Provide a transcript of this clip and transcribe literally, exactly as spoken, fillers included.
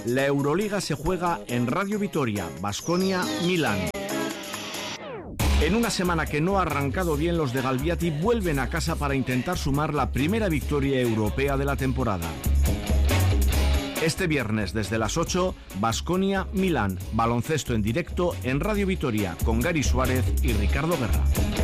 La Euroliga se juega en Radio Vitoria, Baskonia, Milán. En una semana que no ha arrancado bien, los de Galbiati vuelven a casa para intentar sumar la primera victoria europea de la temporada. Este viernes desde las ocho, Baskonia, Milán, baloncesto en directo en Radio Vitoria con Gary Suárez y Ricardo Guerra.